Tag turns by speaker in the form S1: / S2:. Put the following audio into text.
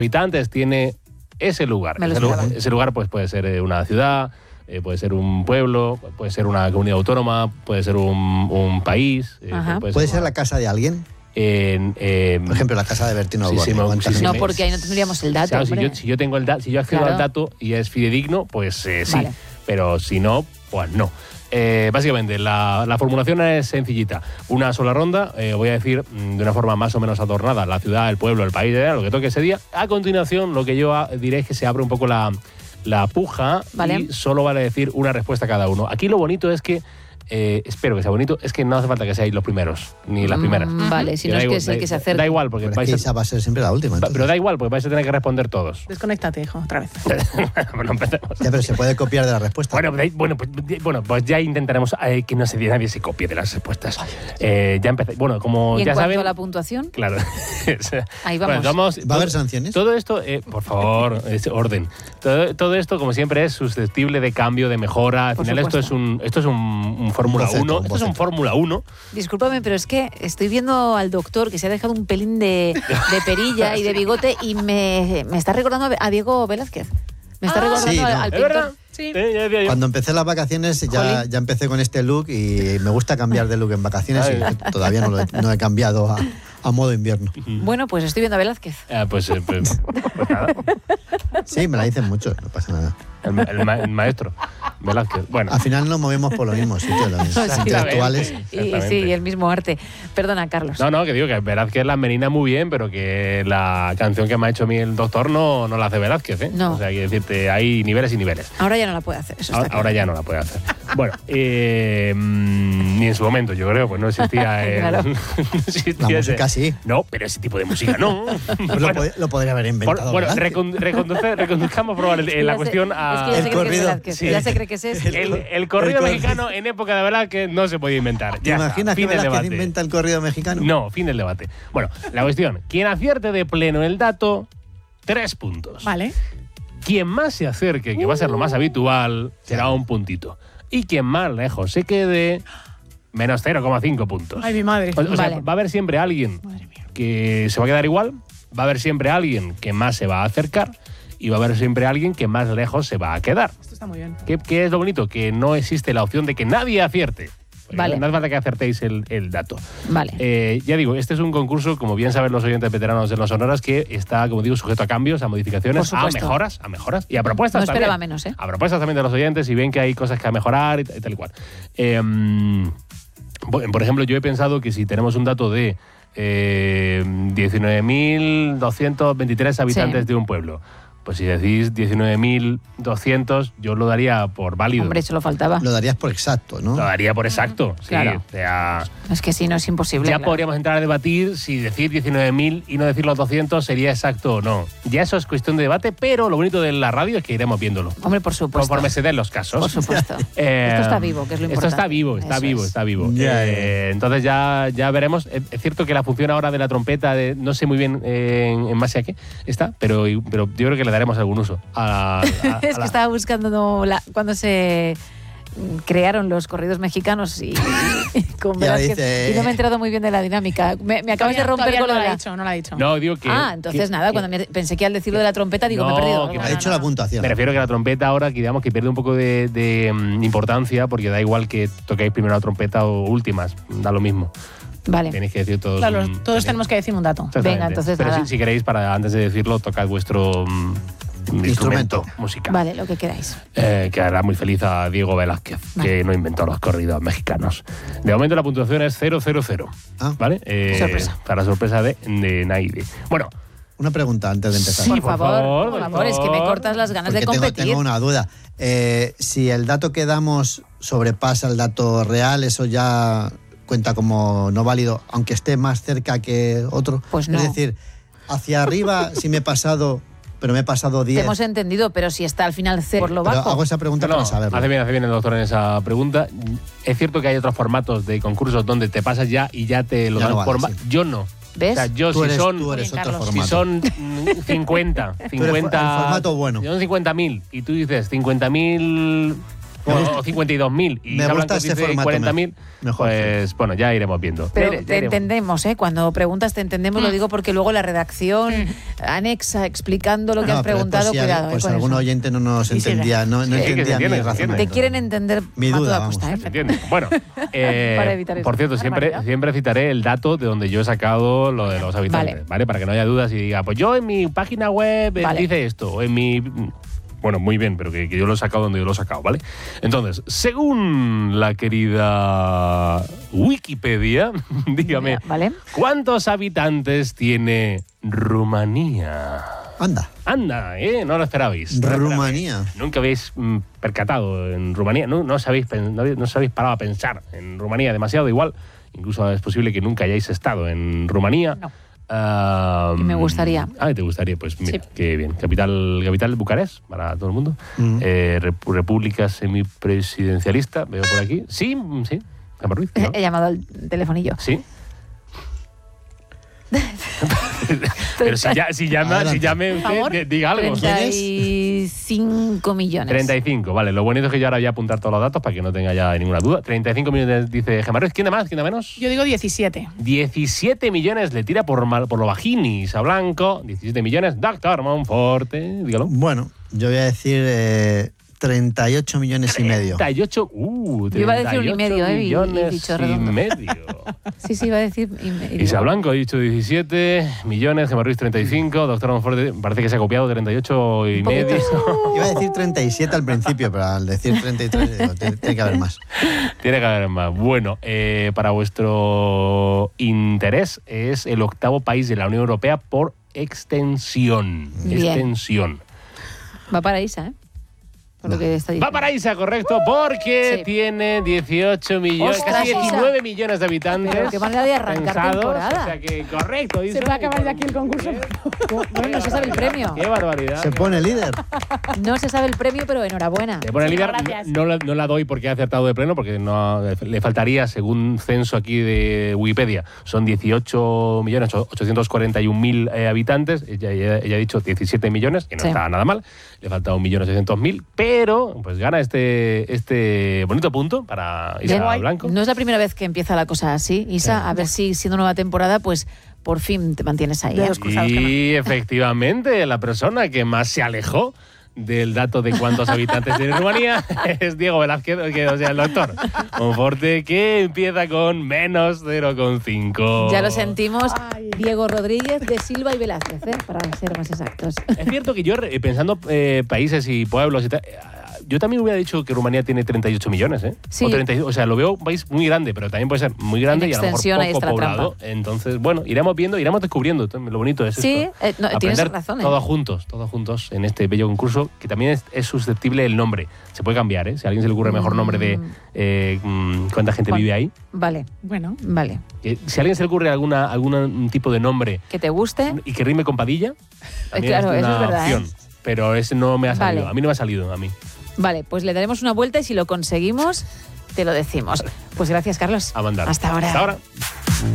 S1: habitantes tiene ese lugar. Ese lugar pues, puede ser una ciudad, puede ser un pueblo, puede ser una comunidad autónoma, puede ser un país.
S2: ¿Puede ser la casa de alguien? Por ejemplo, la casa de Bertino Osborne.
S3: No, porque ahí no tendríamos el dato.
S1: Claro, si yo tengo si yo accedo al dato y es fidedigno, pues sí. Vale. Pero si no, pues no. Básicamente, la formulación es sencillita. Una sola ronda, voy a decir de una forma más o menos adornada, la ciudad, el pueblo, el país, lo que toque ese día. A continuación, lo que yo diré es que se abre un poco la puja, ¿vale? Y solo vale decir una respuesta cada uno. Aquí lo bonito es que espero que sea bonito, es que no hace falta que seáis los primeros, ni las primeras.
S3: Vale, si no es que es el que se acerca.
S1: Da igual, porque
S2: esa va a ser siempre la última. Entonces.
S1: Pero da igual, porque vais a tener que responder todos.
S4: Desconéctate, hijo, otra vez.
S1: Bueno, empecemos.
S2: Ya, pero se puede copiar de la respuesta.
S1: Bueno, pues ya intentaremos que nadie se copie de las respuestas. Ya empecé. Bueno, como
S3: ¿Y
S1: ya saben.
S3: ¿Y en cuanto a la puntuación?
S1: Claro.
S3: Ahí vamos.
S2: ¿Va a haber sanciones?
S1: Todo esto, por favor, es orden. Todo esto, como siempre, es susceptible de cambio, de mejora. Al final, esto es un Fórmula 1. Esto es un Fórmula 1.
S3: Discúlpame, pero es que estoy viendo al doctor que se ha dejado un pelín de perilla y de bigote y me está recordando a Diego Velázquez. Me está recordando al pintor.
S4: Sí.
S2: Cuando empecé las vacaciones ya empecé con este look y me gusta cambiar de look en vacaciones y todavía no he cambiado a modo invierno.
S3: Bueno, pues estoy viendo a Velázquez.
S1: Pues nada.
S2: Sí, me la dicen mucho, no pasa nada.
S1: El maestro Velázquez. Bueno.
S2: Al final nos movemos por los mismos sitios, los intelectuales.
S3: Y el mismo arte. Perdona, Carlos.
S1: No, que digo que Velázquez la menina muy bien, pero que la canción que me ha hecho a mí el doctor no la hace Velázquez, ¿eh?
S3: No.
S1: O sea, hay que decirte, hay niveles y niveles.
S3: Ahora ya no la puede hacer, eso está
S1: ahora ya no la puede hacer. Bueno, ni en su momento, yo creo, pues no existía...
S3: Claro.
S1: No existía
S2: la música sí.
S1: No, pero ese tipo de música no.
S2: Pues lo podría haber inventado.
S1: Bueno, reconduzcamos por favor la cuestión a...
S3: Es que
S2: el corrido.
S3: Ya se cree que es ese.
S1: El corrido mexicano en época de Velázquez no se podía inventar.
S2: ¿Te imaginas que Velázquez inventa el corrido mexicano?
S1: No, fin del debate. Bueno, la cuestión. Quien acierte de pleno el dato, 3 puntos.
S4: Vale.
S1: Quien más se acerque, que va a ser lo más habitual, será un puntito. Y quien más lejos se quede, menos 0,5 puntos.
S4: Ay, mi madre.
S1: O sea, va a haber siempre alguien que se va a quedar igual, va a haber siempre alguien que más se va a acercar y va a haber siempre alguien que más lejos se va a quedar.
S4: Esto está muy bien.
S1: ¿Qué es lo bonito? Que no existe la opción de que nadie acierte.
S3: Vale.
S1: No hace falta que acertéis el dato.
S3: Vale.
S1: Ya digo, este es un concurso, como bien saben los oyentes veteranos de Los Sonoras, que está, como digo, sujeto a cambios, a modificaciones, a mejoras y a propuestas también.
S3: No esperaba menos, ¿eh?
S1: A propuestas también de los oyentes, y ven que hay cosas que mejorar y tal y cual. Por ejemplo, yo he pensado que si tenemos un dato de 19.223 habitantes de un pueblo, pues si decís 19.200, yo lo daría por válido.
S3: Hombre, eso lo faltaba.
S2: Lo darías por exacto, ¿no?
S1: Lo daría por exacto, sí.
S3: Claro.
S1: O sea,
S3: es que si no es imposible.
S1: Ya podríamos entrar a debatir si decir 19.000 y no decir los 200 sería exacto o no. Ya eso es cuestión de debate, pero lo bonito de la radio es que iremos viéndolo.
S3: Hombre, por supuesto.
S1: Conforme se den los casos.
S3: Por supuesto. Esto está vivo, que es lo importante.
S1: Esto está vivo. Entonces ya veremos. Es cierto que la función ahora de la trompeta, no sé muy bien en base a qué está, pero yo creo que le daremos algún uso.
S3: Es que estaba buscando cuando se crearon los corridos mexicanos y con Velázquez, y no me he enterado muy bien de la dinámica. Me acabas de romper con
S4: no lo ha dicho.
S1: No, digo que...
S3: entonces cuando pensé que al decirlo de la trompeta, digo, me he perdido.
S2: Que me ha hecho la puntuación.
S1: Me refiero que la trompeta ahora, digamos, que pierde un poco de importancia, porque da igual que toquéis primero la trompeta o últimas, da lo mismo.
S3: Vale.
S1: Tenéis que decir todos.
S4: Claro, todos tenemos que decir un dato.
S3: Venga, entonces
S1: pero si queréis, antes de decirlo, tocad vuestro instrumento musical.
S3: Vale, lo que queráis.
S1: Que hará muy feliz a Diego Velázquez, que no inventó los corridos mexicanos. De momento la puntuación es 000. ¿Vale?
S3: Sorpresa.
S1: Para sorpresa de Naide. Bueno.
S2: Una pregunta antes de empezar.
S3: Sí, por favor, es que me cortas las ganas de competir.
S2: Tengo una duda. Si el dato que damos sobrepasa el dato real, ¿eso ya cuenta como no válido, aunque esté más cerca que otro?
S3: Pues no.
S2: Es decir, hacia arriba, si me he pasado, pero me he pasado 10.
S3: Te hemos entendido, pero si está al final 0 por lo bajo.
S2: Hago esa pregunta para saberlo.
S1: Hace bien el doctor en esa pregunta. Es cierto que hay otros formatos de concursos donde te pasas ya y ya te lo dan por... Yo no.
S3: ¿Ves?
S1: O sea, yo
S2: tú
S1: si
S2: eres otro formato.
S1: Si son 50,
S2: el formato bueno.
S1: Si son 50.000 y tú dices 50.000 o 52.000 y
S2: me
S1: Isa
S2: gusta
S1: Blanco
S2: ese
S1: dice
S2: formato
S1: 40.000,
S2: mejor,
S1: pues bueno, ya iremos viendo.
S3: Pero
S1: Ya
S3: te
S1: iremos.
S3: entendemos, ¿eh? Cuando preguntas te entendemos, lo digo porque luego la redacción anexa explicando lo que has
S2: pero
S3: preguntado,
S2: si
S3: cuidado.
S2: pues
S3: con
S2: algún
S3: eso.
S2: oyente no nos entendía, no
S1: Sí, que se
S2: entendía
S1: entiende,
S2: mi
S1: se entiende.
S2: razonamiento.
S3: Te quieren entender
S2: Mi
S3: a
S2: duda,
S3: toda
S2: vamos.
S3: costa, ¿eh?
S1: ¿Se entiende? Bueno,
S3: Para evitar eso.
S1: por cierto, siempre citaré el dato de donde yo he sacado lo de los habitantes, ¿vale? Para que no haya dudas y diga, pues yo en mi página web dice esto, o en mi... Bueno, muy bien, pero que yo lo he sacado donde yo lo he sacado, ¿vale? Entonces, según la querida Wikipedia, dígame,
S3: ¿vale?
S1: ¿cuántos habitantes tiene Rumanía?
S2: Anda,
S1: No lo esperabais. No lo
S2: Rumanía.
S1: esperabais. Nunca habéis percatado en Rumanía. No os habéis parado a pensar en Rumanía demasiado. Igual, incluso es posible que nunca hayáis estado en Rumanía.
S3: No. Y me gustaría.
S1: ¿Te gustaría? Pues mira,
S3: Sí.
S1: qué bien. Capital Bucarest, para todo el mundo. República semipresidencialista, veo por aquí. Sí. Gemma Ruiz, ¿no?
S3: He llamado al telefonillo.
S1: Sí. Pero si llame usted, diga algo.
S3: 35 millones.
S1: 35, vale. Lo bonito es que yo ahora voy a apuntar todos los datos para que no tenga ya ninguna duda. 35 millones dice Gemma Ruiz. ¿Quién de más? ¿Quién de menos?
S4: Yo digo 17.
S1: 17 millones le tira por lo bajini Isa Blanco. 17 millones. Doctor Monforte, dígalo.
S2: Bueno, yo voy a decir 38 millones y medio.
S1: 38,
S3: Yo iba a decir 1,5,
S1: millones
S3: y dicho
S1: y
S3: redondo.
S1: medio.
S3: Sí, iba a decir 1,5.
S1: Isa Blanco ha dicho 17 millones, Gemma Ruiz 35, Doctor Monforte parece que se ha copiado 38 y medio.
S2: Iba a decir 37 al principio, pero al decir 33 digo, tiene que haber más.
S1: Tiene que haber más. Bueno, para vuestro interés, es el 8º país de la Unión Europea por extensión.
S3: Bien.
S1: Extensión.
S3: Va para Isa, ¿eh? Por lo que está diciendo.
S1: Va para Isa, correcto, porque
S3: Sí.
S1: tiene 18 millones,
S3: Ostras,
S1: casi
S3: Isa.
S1: 19 millones de habitantes.
S3: Pero qué manera de arrancar
S1: pensados,
S3: temporada.
S1: O sea que, correcto, Isa.
S4: Se va a acabar ya aquí el concurso.
S3: Bueno, no se sabe el premio.
S1: Qué barbaridad.
S2: Se pone líder.
S3: No se sabe el premio, pero enhorabuena.
S1: Le pone líder,
S4: gracias.
S1: no la doy porque ha acertado de pleno, porque no le faltaría, según censo aquí de Wikipedia, son 18.841.000 habitantes. Ella ha dicho 17 millones, que no
S3: Sí.
S1: está nada mal. Le falta 1.800.000, pero pues gana este bonito punto para Isa
S3: Bien.
S1: Blanco.
S3: No es la primera vez que empieza la cosa así, Isa. A ver si siendo nueva temporada, pues por fin te mantienes ahí.
S4: De
S3: ¿eh?
S4: los cruzados,
S1: Y efectivamente, la persona que más se alejó del dato de cuántos habitantes tiene Rumanía es Diego Velázquez, o sea, el doctor Monforte, que empieza con menos 0,5.
S3: Ya lo sentimos.
S4: Ay.
S3: Diego Rodríguez de Silva y Velázquez, para ser más exactos.
S1: Es cierto que yo, pensando países y pueblos y tal, yo también hubiera dicho que Rumanía tiene 38 millones, ¿eh?
S3: Sí.
S1: O sea, lo veo un país muy grande, pero también puede ser muy grande
S3: En
S1: y a lo
S3: extensión, ahí
S1: mejor
S3: está
S1: poco
S3: la
S1: poblado.
S3: trampa.
S1: Entonces, bueno, iremos viendo, iremos descubriendo. Lo bonito es
S3: Sí,
S1: esto.
S3: tienes
S1: Aprender
S3: razón.
S1: todos juntos en este bello concurso, que también es susceptible el nombre. Se puede cambiar, ¿eh? Si a alguien se le ocurre el mejor nombre de cuánta gente vive ahí.
S3: Vale,
S4: Bueno,
S3: vale.
S1: Si a alguien se le ocurre algún tipo de nombre
S3: Que te guste.
S1: y que rime con Padilla, también
S3: Claro,
S1: es
S3: eso
S1: una
S3: es verdad,
S1: opción. Pero ese no me ha salido.
S3: Vale.
S1: A mí no me ha salido, a mí.
S3: Vale, pues le daremos una vuelta y si lo conseguimos, te lo decimos. Pues gracias, Carlos.
S1: A mandar.
S3: Hasta ahora.
S1: Hasta ahora.